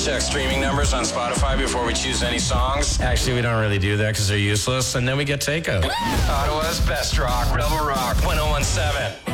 check streaming numbers on Spotify before we choose any songs. Actually, we don't really do that because they're useless, and then we get takeout. Ottawa's best rock, Rebel Rock 101.7.